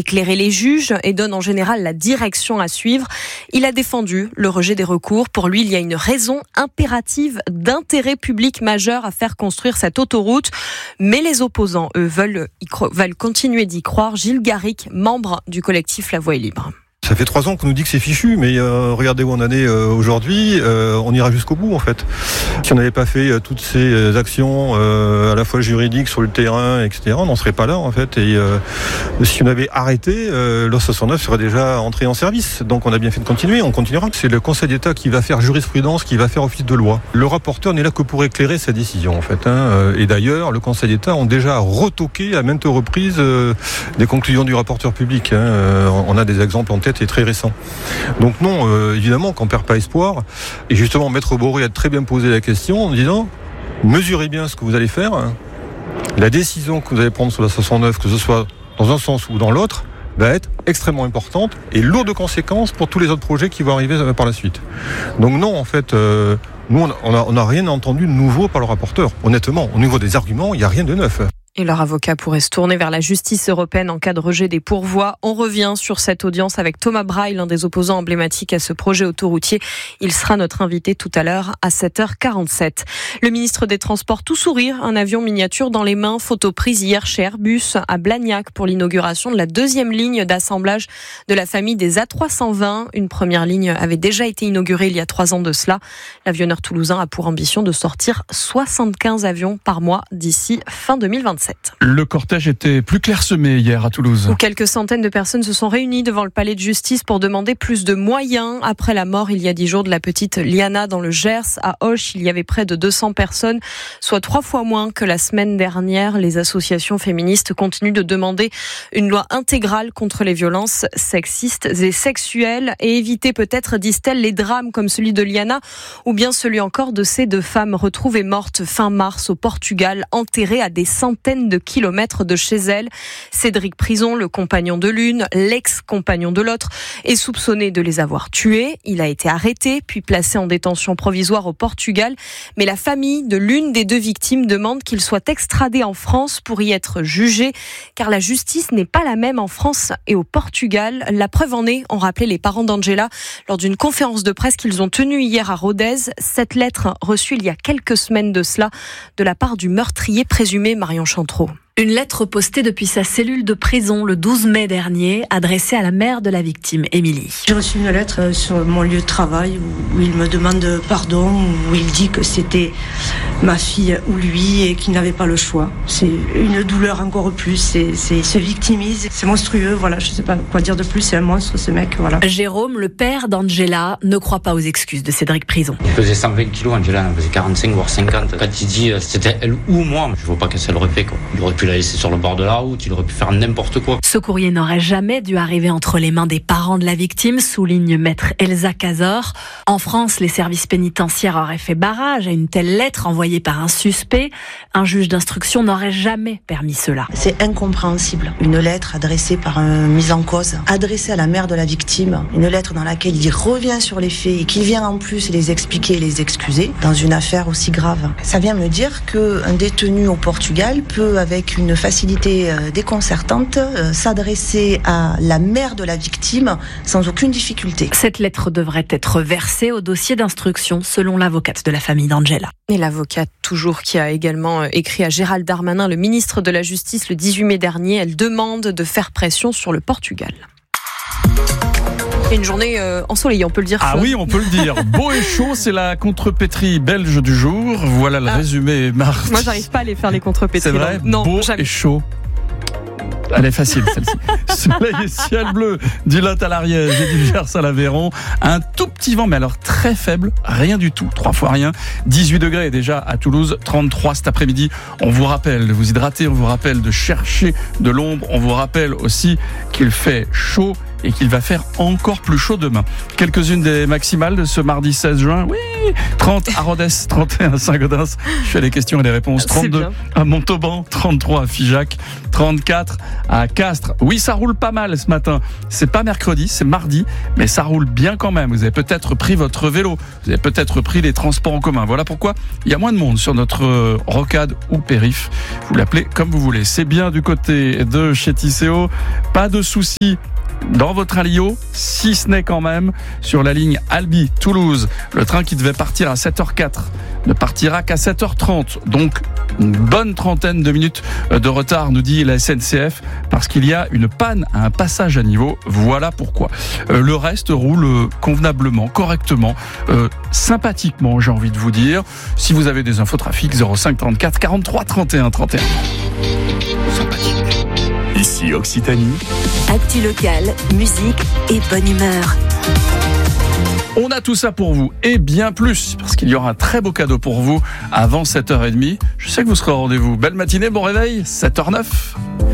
éclairer les juges et donne en général la direction à suivre. Il a défendu le rejet des recours. Pour lui, il y a une raison impérative d'intérêt public majeur à faire construire cette autoroute. Mais les opposants, eux, veulent continuer d'y croire. Gilles Garric, membre du collectif La Voie est libre. Ça fait 3 ans qu'on nous dit que c'est fichu, mais regardez où on en est aujourd'hui, on ira jusqu'au bout en fait. Si on n'avait pas fait toutes ces actions à la fois juridiques sur le terrain, etc., on n'en serait pas là en fait. Et si on avait arrêté, l'O69 serait déjà entré en service. Donc on a bien fait de continuer, on continuera. C'est le Conseil d'État qui va faire jurisprudence, qui va faire office de loi. Le rapporteur n'est là que pour éclairer sa décision en fait. Et d'ailleurs, le Conseil d'État ont déjà retoqué à maintes reprises des conclusions du rapporteur public. On a des exemples en tête et très récent. Donc non, évidemment qu'on ne perd pas espoir. Et justement, Maître Bory a très bien posé la question en disant, mesurez bien ce que vous allez faire. La décision que vous allez prendre sur la 69, que ce soit dans un sens ou dans l'autre, va être extrêmement importante et lourde de conséquences pour tous les autres projets qui vont arriver par la suite. Donc non, en fait, nous, on n'a rien entendu de nouveau par le rapporteur. Honnêtement, au niveau des arguments, il n'y a rien de neuf. Et leur avocat pourrait se tourner vers la justice européenne en cas de rejet des pourvois. On revient sur cette audience avec Thomas Braille, l'un des opposants emblématiques à ce projet autoroutier. Il sera notre invité tout à l'heure à 7h47. Le ministre des Transports tout sourire, un avion miniature dans les mains, photo prise hier chez Airbus à Blagnac pour l'inauguration de la 2e ligne d'assemblage de la famille des A320. Une première ligne avait déjà été inaugurée il y a 3 ans de cela. L'avionneur toulousain a pour ambition de sortir 75 avions par mois d'ici fin 2027. Le cortège était plus clairsemé hier à Toulouse. Où quelques centaines de personnes se sont réunies devant le palais de justice pour demander plus de moyens. Après la mort il y a 10 jours de la petite Liana dans le Gers, à Auch, il y avait près de 200 personnes, soit 3 fois moins que la semaine dernière. Les associations féministes continuent de demander une loi intégrale contre les violences sexistes et sexuelles et éviter peut-être, disent-elles, les drames comme celui de Liana ou bien celui encore de ces 2 femmes retrouvées mortes fin mars au Portugal, enterrées à des centaines de kilomètres de chez elle. Cédric Prison, le compagnon de l'une, l'ex-compagnon de l'autre, est soupçonné de les avoir tués. Il a été arrêté, puis placé en détention provisoire au Portugal. Mais la famille de l'une des 2 victimes demande qu'il soit extradé en France pour y être jugé, car la justice n'est pas la même en France et au Portugal. La preuve en est, ont rappelé les parents d'Angela lors d'une conférence de presse qu'ils ont tenue hier à Rodez. Cette lettre reçue il y a quelques semaines de cela de la part du meurtrier présumé Marion Chantreau. Une lettre postée depuis sa cellule de prison le 12 mai dernier, adressée à la mère de la victime, Émilie. J'ai reçu une lettre sur mon lieu de travail où il me demande pardon, où il dit que c'était ma fille ou lui et qu'il n'avait pas le choix. C'est une douleur encore plus, il se victimise, c'est monstrueux, voilà, je sais pas quoi dire de plus, c'est un monstre ce mec, voilà. Jérôme, le père d'Angela, ne croit pas aux excuses de Cédric Prison. Il faisait 120 kilos, Angela en faisait 45 voire 50. Quand il dit c'était elle ou moi, je vois pas qu'est-ce qu'elle aurait fait, quoi. Il aurait pu la laisser sur le bord de la route, il aurait pu faire n'importe quoi. Ce courrier n'aurait jamais dû arriver entre les mains des parents de la victime, souligne maître Elsa Cazor. En France, les services pénitentiaires auraient fait barrage à une telle lettre envoyée par un suspect. Un juge d'instruction n'aurait jamais permis cela. C'est incompréhensible. Une lettre adressée par un mis en cause, adressée à la mère de la victime, une lettre dans laquelle il revient sur les faits et qu'il vient en plus les expliquer et les excuser dans une affaire aussi grave. Ça vient me dire qu'un détenu au Portugal peut, avec une facilité déconcertante, s'adresser à la mère de la victime sans aucune difficulté. Cette lettre devrait être versée au dossier d'instruction, selon l'avocate de la famille d'Angela. Et l'avocate toujours qui a également écrit à Gérald Darmanin, le ministre de la Justice, le 18 mai dernier. Elle demande de faire pression sur le Portugal. Une journée ensoleillée, on peut le dire. Ah oui, on peut le dire. Beau et chaud, c'est la contrepétrie belge du jour. Voilà le résumé, Marthe. Moi, j'arrive pas à les faire les contrepétries. C'est vrai, non, beau jamais. Et chaud. Elle est facile, celle-ci. Soleil et ciel bleu du Lot à l'Ariège et du Gers à l'Aveyron. Un tout petit vent, mais alors très faible, rien du tout, 3 fois rien. 18 degrés déjà à Toulouse, 33 cet après-midi. On vous rappelle de vous hydrater, on vous rappelle de chercher de l'ombre, on vous rappelle aussi qu'il fait chaud et qu'il va faire encore plus chaud demain. Quelques-unes des maximales de ce mardi 16 juin. Oui, 30 à Rodez, 31 à Saint-Gaudens. Je fais les questions et les réponses. 32 à Montauban, 33 à Figeac, 34 à Castres. Oui, ça roule pas mal ce matin. C'est pas mercredi, c'est mardi, mais ça roule bien quand même. Vous avez peut-être pris votre vélo, vous avez peut-être pris les transports en commun. Voilà pourquoi il y a moins de monde sur notre rocade ou périph'. Vous l'appelez comme vous voulez. C'est bien du côté de chez Tisséo. Pas de soucis dans votre Alio, si ce n'est quand même sur la ligne Albi-Toulouse. Le train qui devait partir à 7h04 ne partira qu'à 7h30. Donc, une bonne trentaine de minutes de retard, nous dit la SNCF, parce qu'il y a une panne à un passage à niveau. Voilà pourquoi. Le reste roule convenablement, correctement, sympathiquement, j'ai envie de vous dire. Si vous avez des infos trafic, 05 34 43 31 31. Sympathique. Ici Occitanie. Actu locale, musique et bonne humeur. On a tout ça pour vous et bien plus, parce qu'il y aura un très beau cadeau pour vous avant 7h30. Je sais que vous serez au rendez-vous. Belle matinée, bon réveil, 7h09.